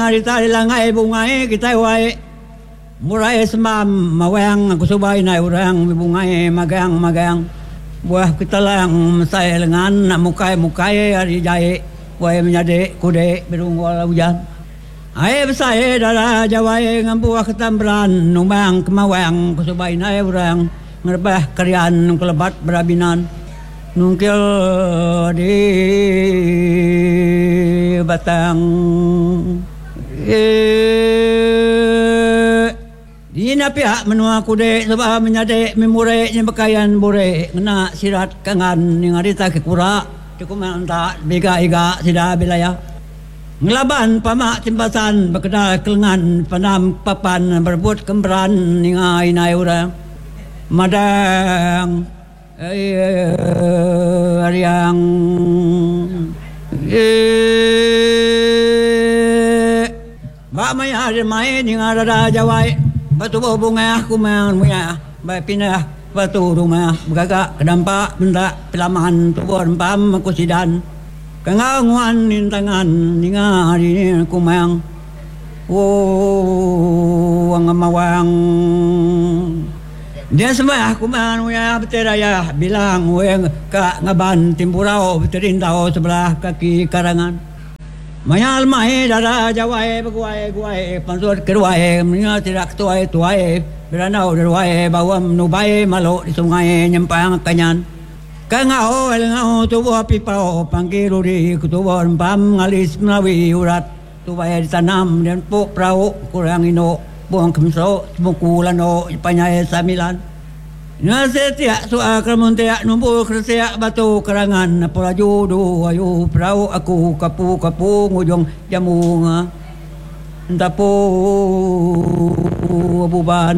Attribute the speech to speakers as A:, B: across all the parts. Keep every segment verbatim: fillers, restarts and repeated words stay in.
A: Harita langai bungai kita wai murai semam mawang aku subai nai urang bungai magang magang buah kita lang saya lengan mukai mukai hari jai wai menyade kude berung wala hujan ai besai dara jawai ngambuah ketamberan numbang kemawang aku subai nai urang ngerbah karian kelebat berabinan nungkil di batang eh di na pihak menua kude sebab menyade memure nyembakayan bore ngena sirat kangan ning arita ke kura cukup tak bega iga sida bilaya ngelaban pamak timbasan bekedal kelengan panam papan berebut kemberan ning ainai urang madang eh ariang eh ba mai ada mai ni ada jawai batu bunga aku mang muya ba pindah batu rumah bergagak kedampak benda pelaman tubon pam aku sidan kanganguan nintangan ninga hari ni aku mang oh angamawang dia semua aku mang muya beteraya bilang weng ka ngaban timpurau beterintau sebelah kaki karangan mayal mai dara jawai beguai guai pansur keruai menya tidak tuai tuai beranau deruai bawam nubai malo di sungai nyempang kanyan kangau ngau tubuh pipau panggil uri kutubuh pam ngalis melawi urat tubai ditanam dan puk prau kurang ino buang kemso mukulano panyai samilan Nasetia soal kermuntia numpu kersia batu kerangan pola judu ayu prau aku kapu kapu ngujung jamu tapu buban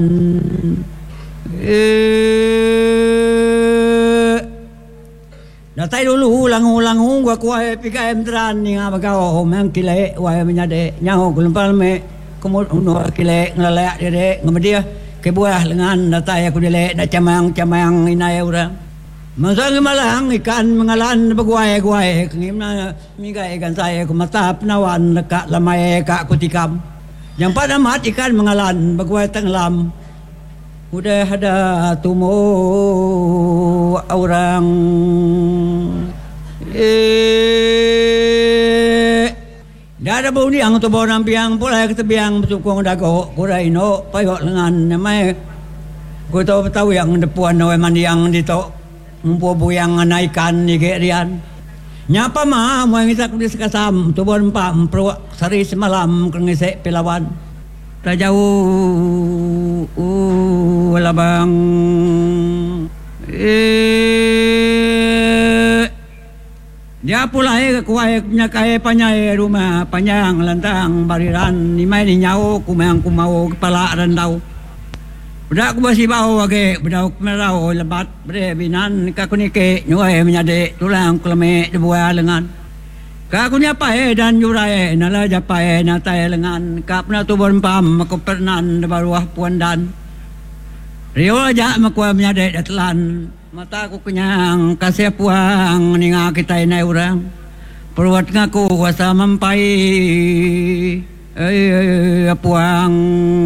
A: eh datai dulu langu-langu gua kuai pikai emtran ni ngabagao mang kile wai menyade nyau kulempal me kumut uno kile ngelek dede ngemedia kebuah lengan datai aku dile dak camang-camang inai urang masang malang ikan mengalan beguai-guai ngimna migai ikan saya ku mata penawan dekat lamai kak kutikam yang pada mat ikan mengalan beguai tenggelam udah ada tumu orang eh dah ada bau ni ang tu bau nampiang pula ke tebiang besukung dago kurai no payok lengan namai ku tahu tahu yang depuan no mandiang dito mumpu buyang naikan ni gerian nyapa mah mau ngisak di sekasam tu bon pam pro sari semalam kengisek pelawan tak jauh uh labang eh dia pula eh kuai punya kai panyai rumah panjang lantang bariran ni mai ni nyau kumang kumau kepala rendau budak ku basi bau age budak merau lebat bre binan ka kunike nyoi menyade tulang keleme debuai lengan ka kunya pae dan yurai nala japai na tai lengan ka pna tu bon pam ko pernan de baruah puandan rio aja makwa menyade datlan mata aku kenyang kasih puang ninga kita inai urang perwat ngaku kuasa mampai eh puang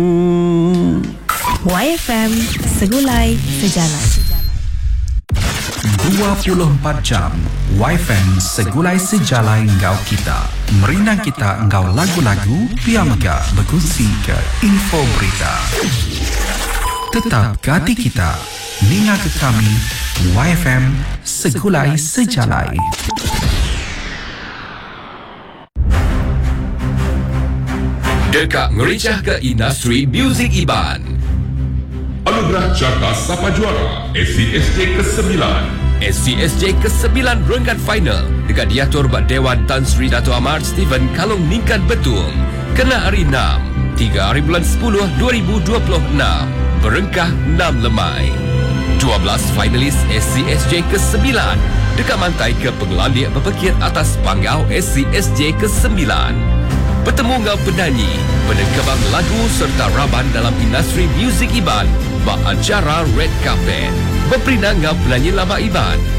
B: Y F M Segulai Sejalan
C: dua puluh empat jam Y F M Segulai Sejalan engkau kita merinang kita engkau lagu-lagu Pia Mega berkongsi ke info berita tetap ke hati kita ninga ke kami Y F M Segulai Sejalai.
D: Dekat ngericah ke industri muzik Iban.
E: Anugerah Carta Sapa Juara S C S J ke sembilan.
D: S C S J ke sembilan renggan final dekat diatur Bak Dewan Tan Sri Dato' Ahmad Steven Kalong Ningkan Betul. Kena hari enam, tiga hari bulan sepuluh dua ribu dua puluh enam. Berengkah enam lemai. dua belas finalis S C S J ke sembilan dekat mantai ke pengelandik berpekir atas panggau S C S J ke sembilan. Bertemu dengan penyanyi, penekebang lagu serta raban dalam industri muzik Iban bak acara Red Carpet. Berperinang dengan penyanyi lama Iban